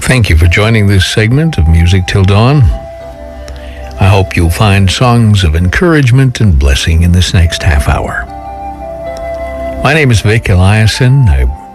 Thank you for joining this segment of Music Till Dawn. I hope you'll find songs of encouragement and blessing in this next half hour. My name is Vic Eliason. I